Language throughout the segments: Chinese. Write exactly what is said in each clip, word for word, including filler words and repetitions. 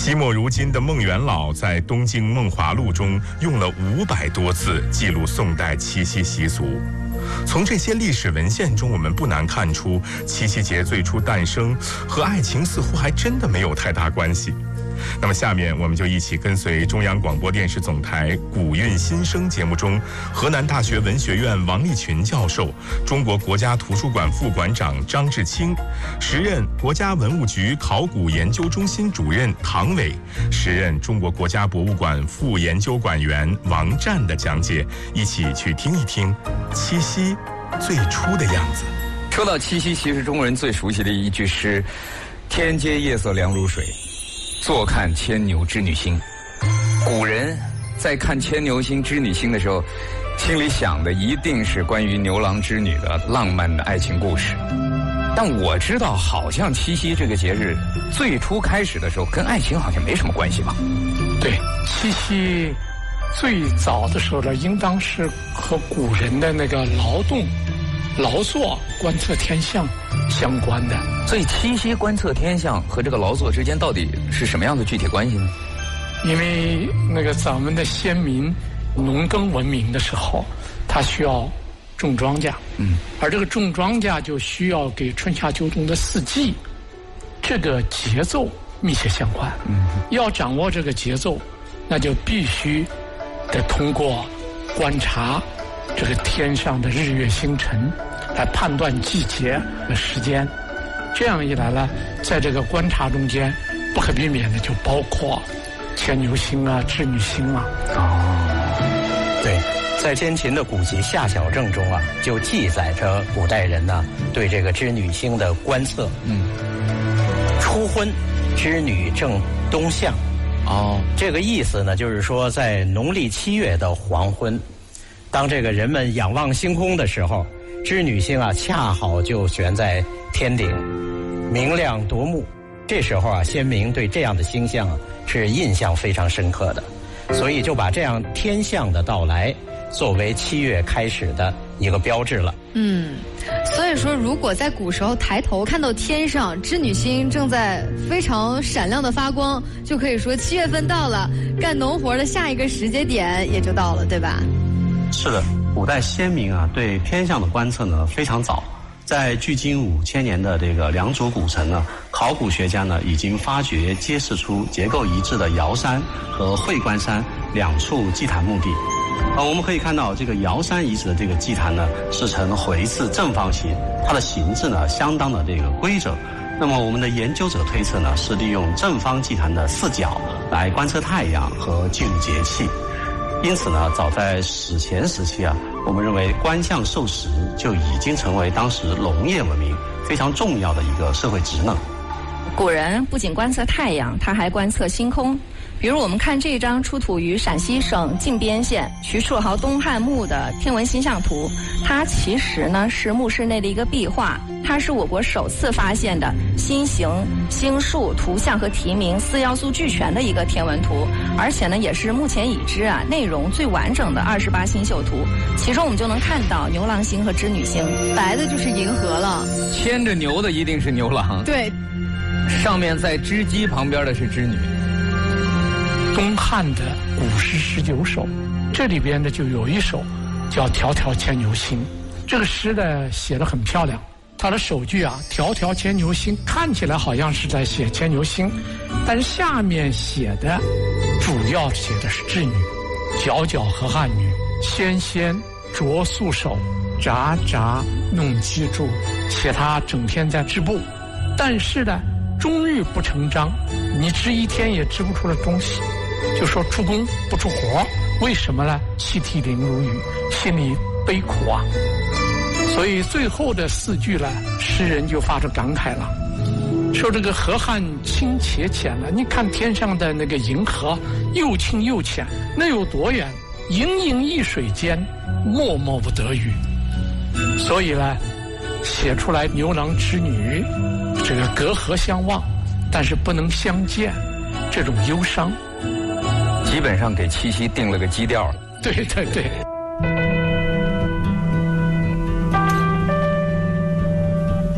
惜墨如金的孟元老在《东晋梦华录》中用了五百多字记录宋代七夕习俗。从这些历史文献中，我们不难看出，七夕节最初诞生和爱情似乎还真的没有太大关系。那么下面我们就一起跟随中央广播电视总台古韵新生节目中河南大学文学院王立群教授、中国国家图书馆副馆长张志清、时任国家文物局考古研究中心主任唐伟、时任中国国家博物馆副研究馆员王湛的讲解，一起去听一听七夕最初的样子。 说到七夕，其实中国人最熟悉的一句诗：天阶夜色凉如水，坐看牵牛织女星。古人在看牵牛星、织女星的时候，心里想的一定是关于牛郎织女的浪漫的爱情故事。但我知道，好像七夕这个节日最初开始的时候，跟爱情好像没什么关系吧？ 对，七夕最早的时候呢，应当是和古人的那个劳动、劳作、观测天象相关的。 所以七夕观测天象和这个劳作之间到底是什么样的具体关系呢？ 因为那个咱们的先民农耕文明的时候，他需要种庄稼，嗯，而这个种庄稼就需要给春夏秋冬的四季这个节奏密切相关。嗯，要掌握这个节奏，那就必须得通过观察这个天上的日月星辰来判断季节的时间。这样一来呢，在这个观察中间，不可避免的就包括牵牛星啊、织女星啊。 哦，对，在先秦的古籍《夏小正》中啊，就记载着古代人呢对这个织女星的观测。嗯，初婚，织女正东向。哦，这个意思呢，就是说在农历七月的黄昏，当这个人们仰望星空的时候，织女星啊恰好就悬在天顶，明亮夺目。这时候啊，先民对这样的星象啊是印象非常深刻的，所以就把这样天象的到来作为七月开始的一个标志了。 嗯，所以说如果在古时候抬头看到天上织女星正在非常闪亮的发光，就可以说七月份到了，干农活的下一个时间点也就到了，对吧？ 是的，古代先民啊对天象的观测呢非常早。在距今五千年的这个良渚古城呢，考古学家呢已经发掘揭示出结构一致的瑶山和会观山两处祭坛墓地。呃，我们可以看到这个瑶山遗址的这个祭坛呢是呈回字正方形，它的形制呢相当的这个规整。那么我们的研究者推测呢是利用正方祭坛的四角来观测太阳和记录节气。因此呢，早在史前时期啊，我们认为观象授时就已经成为当时农业文明非常重要的一个社会职能。 古人不仅观测太阳，他还观测星空。比如我们看这张出土于陕西省靖边县徐树豪东汉墓的天文星象图，它其实呢是墓室内的一个壁画，它是我国首次发现的星形、星数、图像和题名四要素俱全的一个天文图，而且呢也是目前已知啊内容最完整的二十八星宿图。其中我们就能看到牛郎星和织女星， 白的就是银河了， 牵着牛的一定是牛郎， 对， 上面在织机旁边的是织女。 东汉的古诗十九首，这里边呢就有一首叫《迢迢牵牛星》。这个诗呢写得很漂亮，它的首句啊“迢迢牵牛星”看起来好像是在写牵牛星，但是下面写的主要写的是织女，皎皎河汉女，纤纤擢素手，札札弄机杼，写她整天在织布，但是呢终日不成章，你织一天也织不出来东西，就说出工不出活。为什么呢？泣涕零如雨，心里悲苦啊。所以最后的四句呢，诗人就发出感慨了，说这个河汉清且浅了，你看天上的那个银河又清又浅，那有多远？盈盈一水间，脉脉不得语。所以呢写出来牛郎织女这个隔河相望，但是不能相见，这种忧伤， 基本上给七夕定了个基调了。 对对对。 七夕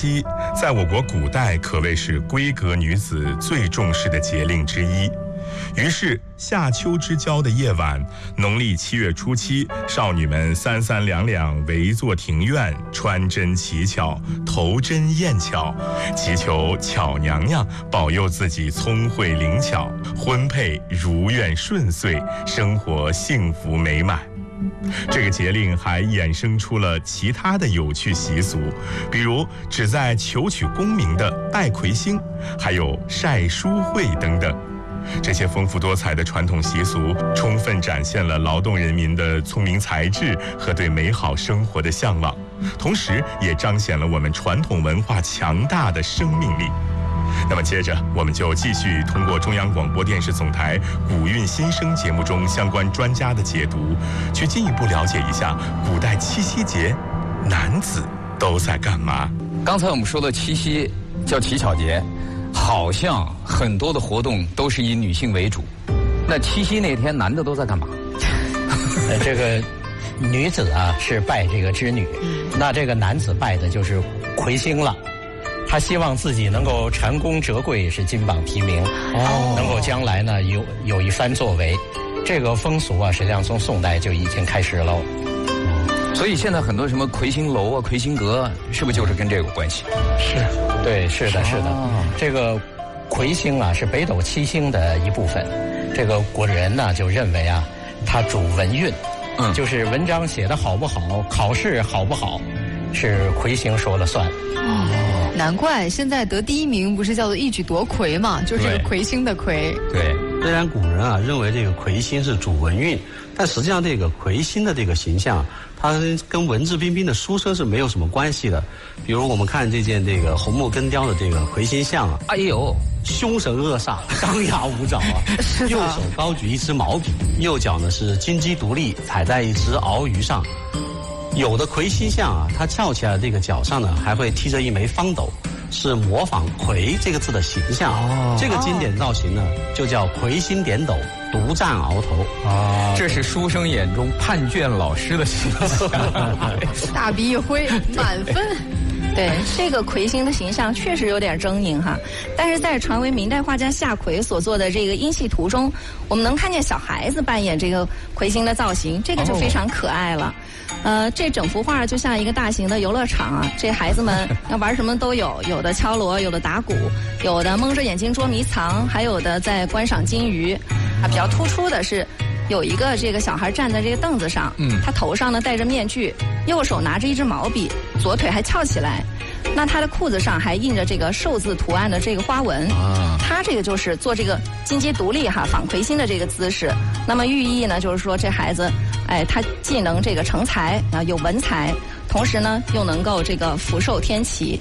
夕在我国古代可谓是闺阁女子最重视的节令之一。于是夏秋之交的夜晚，农历七月初七，少女们三三两两围坐庭院，穿针乞巧，投针验巧，祈求巧娘娘保佑自己聪慧灵巧，婚配如愿顺遂，生活幸福美满。这个节令还衍生出了其他的有趣习俗，比如旨在求取功名的拜魁星，还有晒书会等等。这些丰富多彩的传统习俗，充分展现了劳动人民的聪明才智和对美好生活的向往，同时也彰显了我们传统文化强大的生命力。那么接着我们就继续通过中央广播电视总台古韵新生节目中相关专家的解读，去进一步了解一下古代七夕节男子都在干嘛。 刚才我们说的七夕叫乞巧节，好像很多的活动都是以女性为主。那七夕那天男的都在干嘛？ 呃，这个女子啊是拜这个织女，那这个男子拜的就是魁星了。他希望自己能够蟾宫折桂，是金榜题名，哦，能够将来呢有有一番作为。这个风俗啊，实际上从宋代就已经开始了。 所以现在很多什么魁星楼啊、魁星阁，是不是就是跟这个有关系？ 是，对，是的，是的。哦、这个魁星啊，是北斗七星的一部分。这个古人呢就认为啊，它主文运，嗯，就是文章写得好不好，考试好不好，是魁星说了算。 哦，难怪现在得第一名不是叫做一举夺魁嘛，就是这个魁星的魁。 对， 虽然古人啊认为这个魁星是主文运，但实际上这个魁星的这个形象，它跟文质彬彬的书生是没有什么关系的。比如我们看这件这个红木根雕的这个魁星像啊， 哎呦， 凶神恶煞，张牙舞爪啊，右手高举一支毛笔，右脚呢是金鸡独立踩在一只鳌鱼上。有的魁星像啊，它翘起来的这个脚上呢，还会踢着一枚方斗，是模仿魁这个字的形象。哦，这个经典造型呢，就叫魁星点斗，独占鳌头。 啊，这是书生眼中判卷老师的形象。 大笔一挥，满分。 对，这个魁星的形象确实有点狰狞哈，但是在传为明代画家夏奎所做的这个音戏图中，我们能看见小孩子扮演这个魁星的造型，这个就非常可爱了。呃，这整幅画就像一个大型的游乐场啊，这孩子们要玩什么都有，有的敲锣，有的打鼓，有的蒙着眼睛捉迷藏，还有的在观赏金鱼。啊，比较突出的是，有一个这个小孩站在这个凳子上，嗯，他头上呢戴着面具，右手拿着一支毛笔，左腿还翘起来。那他的裤子上还印着这个寿字图案的这个花纹，啊，他这个就是做这个金鸡独立哈仿魁星的这个姿势。那么寓意呢，就是说这孩子，哎，他既能这个成才啊有文采，同时呢又能够这个福寿天齐。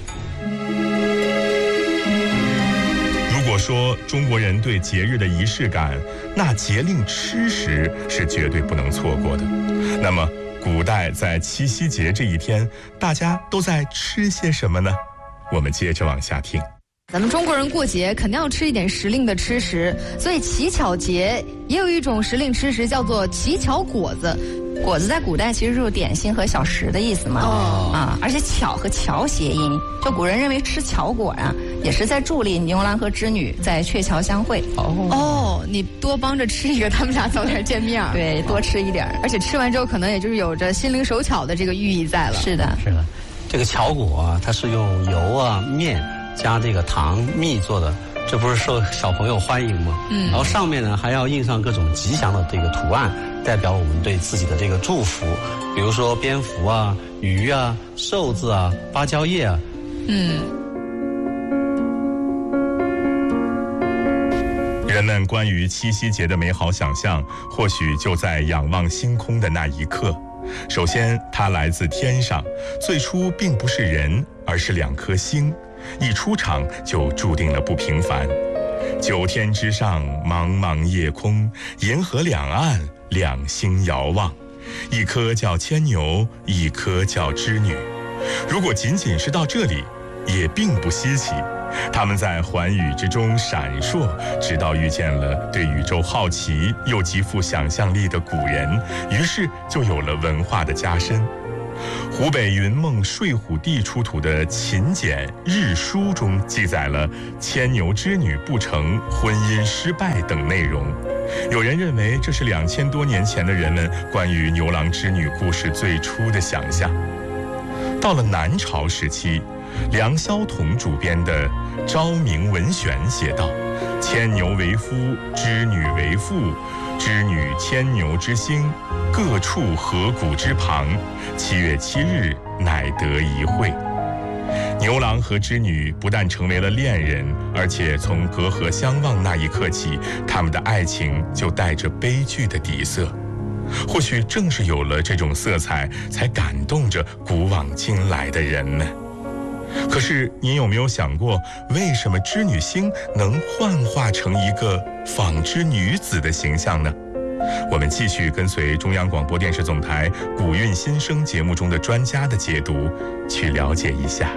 如果说中国人对节日的仪式感，那节令吃食是绝对不能错过的。那么古代在七夕节这一天，大家都在吃些什么呢？我们接着往下听。 咱们中国人过节肯定要吃一点时令的吃食，所以乞巧节也有一种时令吃食叫做乞巧果子。 果子在古代其实就是点心和小食的意思嘛，哦、啊，而且巧和乔谐音，就古人认为吃巧果啊，也是在助力牛郎和织女在鹊桥相会。 哦哦，你多帮着吃一个，他们俩早点见面。 对，多吃一点， 而且吃完之后可能也就是有着心灵手巧的这个寓意在了。 是的， 是的，这个巧果啊，它是用油啊、面加这个糖蜜做的。这不是受小朋友欢迎吗？嗯，然后上面呢还要印上各种吉祥的这个图案，代表我们对自己的这个祝福，比如说蝙蝠啊、鱼啊、寿字啊、芭蕉叶啊。嗯。 人们关于七夕节的美好想象，或许就在仰望星空的那一刻。首先，它来自天上，最初并不是人，而是两颗星。一出场就注定了不平凡。九天之上，茫茫夜空，银河两岸，两星遥望，一颗叫牵牛，一颗叫织女。如果仅仅是到这里，也并不稀奇。他们在寰宇之中闪烁，直到遇见了对宇宙好奇又极富想象力的古人，于是就有了文化的加深。 湖北云梦睡虎地出土的秦简日书中记载了牵牛织女不成、婚姻失败等内容。有人认为这是两千多年前的人们关于牛郎织女故事最初的想象。到了南朝时期，梁萧统主编的《昭明文选》写道：牵牛为夫，织女为妇，织女牵牛之星，各处河谷之旁，七月七日乃得一会。牛郎和织女不但成为了恋人，而且从隔河相望那一刻起，他们的爱情就带着悲剧的底色。或许正是有了这种色彩，才感动着古往今来的人们。可是您有没有想过，为什么织女星能幻化成一个纺织女子的形象呢？我们继续跟随中央广播电视总台《古韵新声》节目中的专家的解读，去了解一下。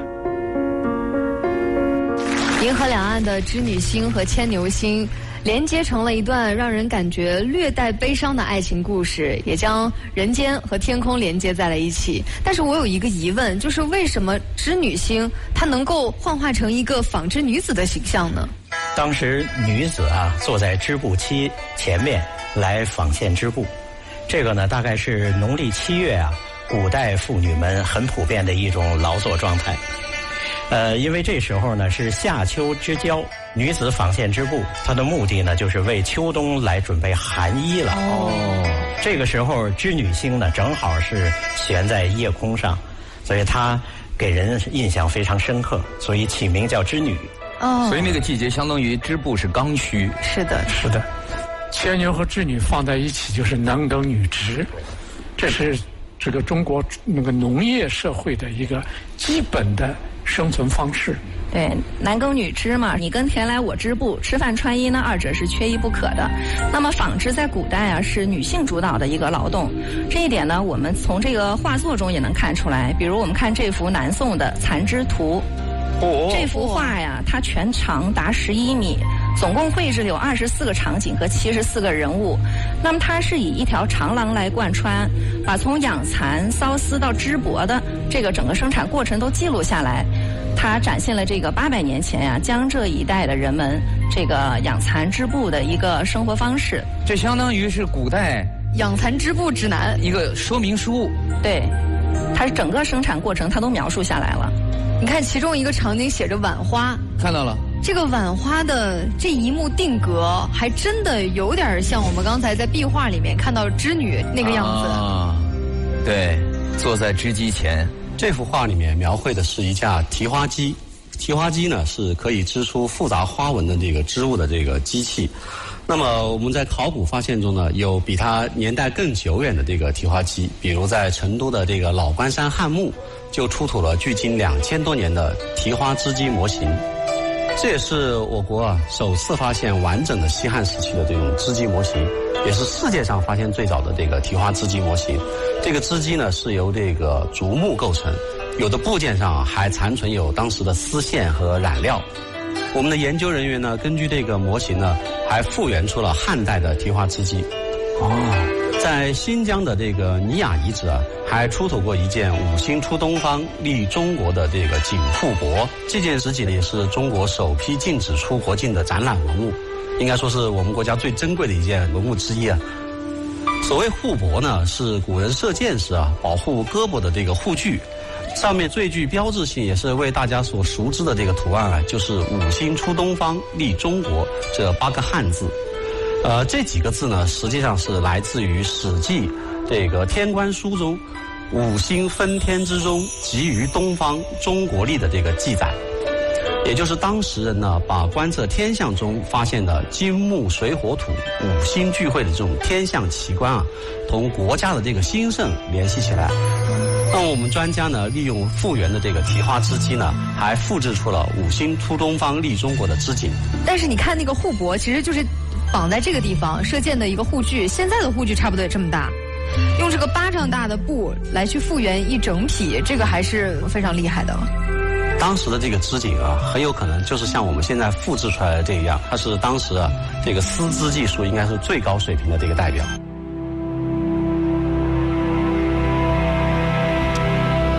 银河两岸的织女星和牵牛星连接成了一段让人感觉略带悲伤的爱情故事，也将人间和天空连接在了一起。但是我有一个疑问，就是为什么织女星它能够幻化成一个纺织女子的形象呢？ 当时女子啊坐在织布机前面来纺线织布，这个呢大概是农历七月啊，古代妇女们很普遍的一种劳作状态。呃，因为这时候呢是夏秋之交，女子纺线织布，她的目的呢就是为秋冬来准备寒衣了。哦，这个时候织女星呢正好是悬在夜空上，所以她给人印象非常深刻，所以起名叫织女。 哦，所以那个季节相当于织布是刚需。 是的， 是的。牵牛和织女放在一起就是男耕女织，这是这个中国那个农业社会的一个基本的生存方式。 对，男耕女织嘛，你耕田来我织布，吃饭穿衣呢，二者是缺一不可的。那么纺织在古代啊是女性主导的一个劳动，这一点呢我们从这个画作中也能看出来。比如我们看这幅南宋的残织图，哦，这幅画呀它全长达十一米，总共绘制了有二十四个场景和七十四个人物。那么它是以一条长廊来贯穿，把从养蚕、缫丝到织帛的这个整个生产过程都记录下来。它展现了这个八百年前呀、啊、江浙一带的人们这个养蚕织布的一个生活方式。 这相当于是古代养蚕织布指南一个说明书。 对，它整个生产过程它都描述下来了。 你看其中一个场景写着碗花， 看到了。 这个碗花的这一幕定格，还真的有点像我们刚才在壁画里面看到织女那个样子。 啊，对，坐在织机前。 这幅画里面描绘的是一架提花机，提花机呢是可以织出复杂花纹的这个织物的这个机器。那么我们在考古发现中呢，有比它年代更久远的这个提花机，比如在成都的这个老关山汉墓就出土了距今两千多年的提花织机模型。这也是我国啊首次发现完整的西汉时期的这种织机模型，也是世界上发现最早的这个提花织机模型。这个织机呢是由这个竹木构成，有的部件上还残存有当时的丝线和染料。我们的研究人员呢根据这个模型呢还复原出了汉代的提花织机。哦，在新疆的这个尼雅遗址啊，还出土过一件五星出东方立中国的这个锦护帛。这件实际呢也是中国首批禁止出国境的展览文物，应该说是我们国家最珍贵的一件文物之一啊。所谓护帛呢，是古人射箭时啊保护胳膊的这个护具，上面最具标志性也是为大家所熟知的这个图案啊，就是五星出东方立中国这八个汉字。呃，这几个字呢，实际上是来自于《史记》这个《天官书》中“五星分天之中，集于东方，中国历”的这个记载。也就是当时人呢，把观测天象中发现的金木水火土五星聚会的这种天象奇观啊，同国家的这个兴盛联系起来。那我们专家呢，利用复原的这个提花织机呢，还复制出了五星出东方立中国的织锦。 但是你看那个护帛，其实就是绑在这个地方射箭的一个护具，现在的护具差不多也这么大，用这个巴掌大的布来去复原一整匹，这个还是非常厉害的了。 当时的这个织锦啊，很有可能就是像我们现在复制出来的这样，它是当时啊这个丝织技术应该是最高水平的这个代表。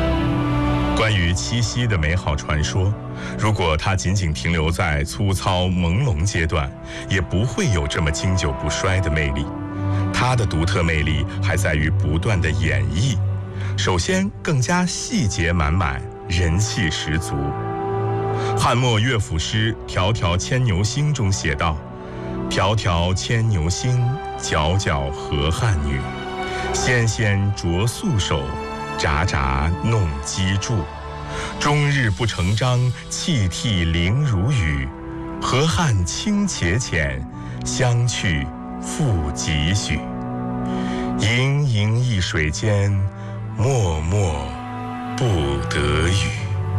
于七夕的美好传说，如果它仅仅停留在粗糙朦胧阶段，也不会有这么经久不衰的魅力。它的独特魅力还在于不断的演绎，首先更加细节满满，人气十足。汉末乐府诗《迢迢牵牛星》中写道：迢迢牵牛星，皎皎河汉女。纤纤擢素手，札札弄机杼。终日不成章，泣涕零如雨。河汉清且浅，相去复几许。盈盈一水间，脉脉不得语。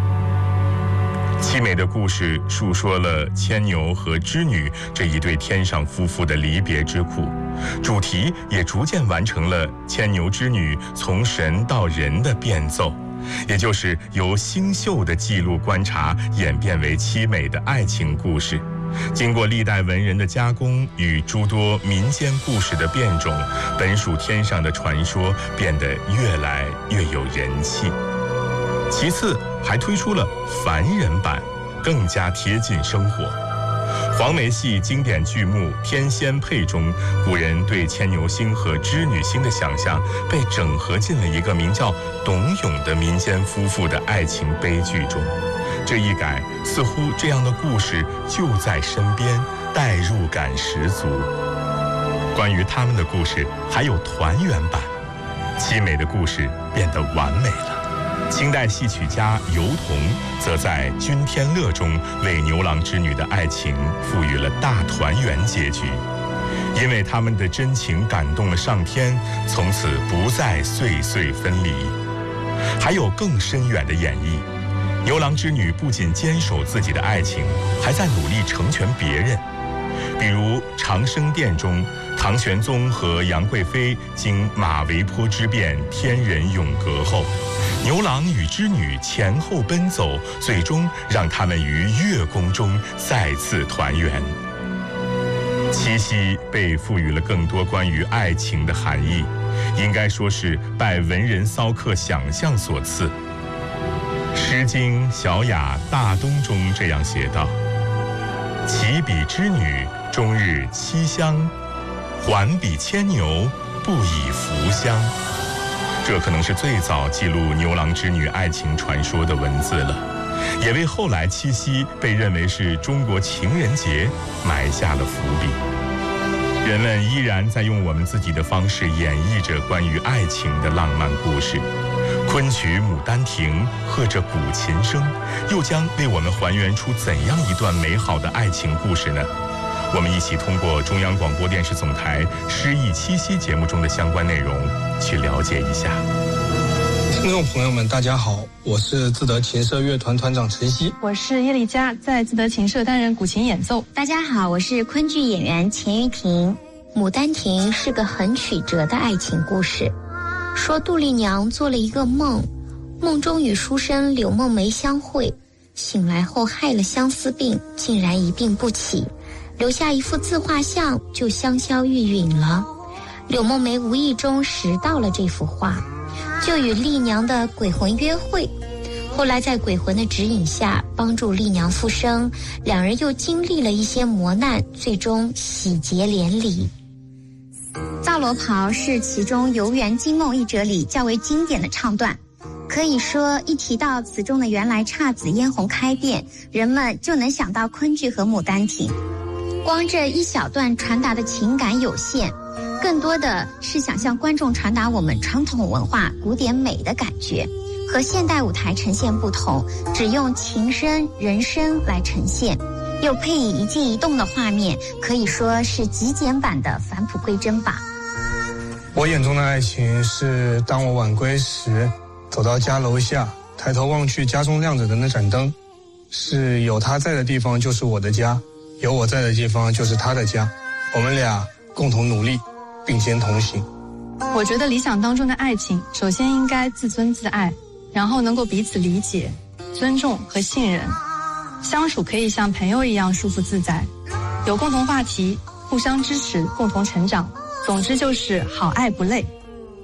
凄美的故事述说了牵牛和织女这一对天上夫妇的离别之苦，主题也逐渐完成了牵牛织女从神到人的变奏，也就是由星宿的记录观察演变为凄美的爱情故事。经过历代文人的加工与诸多民间故事的变种，本属天上的传说变得越来越有人气。其次还推出了凡人版，更加贴近生活。黄梅戏经典剧目《天仙配》中，古人对牵牛星和织女星的想象被整合进了一个名叫董永的民间夫妇的爱情悲剧中。这一改，似乎这样的故事就在身边，代入感十足。关于他们的故事还有团圆版，凄美的故事变得完美了。清代戏曲家尤彤则在《君天乐》中为牛郎织女的爱情赋予了大团圆结局，因为他们的真情感动了上天，从此不再岁岁分离。还有更深远的演绎，牛郎织女不仅坚守自己的爱情，还在努力成全别人。比如《长生殿》中，唐玄宗和杨贵妃经马嵬坡之变，天人永隔后，牛郎与织女前后奔走，最终让他们于月宫中再次团圆。七夕被赋予了更多关于爱情的含义，应该说是拜文人骚客想象所赐。《诗经·小雅·大东》中这样写道：齐比织女，终日七香，还比牵牛，不以服香。这可能是最早记录牛郎织女爱情传说的文字了，也为后来七夕被认为是中国情人节埋下了伏笔。人们依然在用我们自己的方式演绎着关于爱情的浪漫故事。昆曲《牡丹亭》和着古琴声，又将为我们还原出怎样一段美好的爱情故事呢？我们一起通过中央广播电视总台诗意七夕节目中的相关内容去了解一下。 听众朋友们大家好，我是自得琴社乐团团长陈曦， 我是叶丽佳，在自得琴社担任古琴演奏。 大家好，我是昆剧演员钱玉婷。牡丹亭是个很曲折的爱情故事，说杜丽娘做了一个梦，梦中与书生柳梦梅相会，醒来后害了相思病，竟然一病不起，留下一幅自画像，就香消玉殒了。柳梦梅无意中拾到了这幅画，就与丽娘的鬼魂约会，后来在鬼魂的指引下帮助丽娘复生，两人又经历了一些磨难，最终喜结连理。 皂罗袍是其中《游园惊梦》一折里较为经典的唱段，可以说一提到词中的原来姹紫嫣红开遍，人们就能想到昆剧和牡丹亭。光这一小段传达的情感有限，更多的是想向观众传达我们传统文化古典美的感觉，和现代舞台呈现不同，只用情声人声来呈现，又配以一静一动的画面，可以说是极简版的返璞归真吧。 我眼中的爱情是，当我晚归时走到家楼下，抬头望去家中亮着的那盏灯，是有他在的地方就是我的家，有我在的地方就是他的家，我们俩共同努力，并肩同行。 我觉得理想当中的爱情，首先应该自尊自爱，然后能够彼此理解、尊重和信任，相处可以像朋友一样舒服自在，有共同话题，互相支持，共同成长。总之就是好爱不累。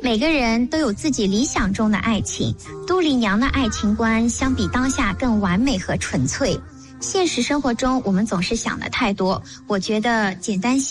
每个人都有自己理想中的爱情，杜丽娘的爱情观相比当下更完美和纯粹。现实生活中我们总是想的太多，我觉得简单细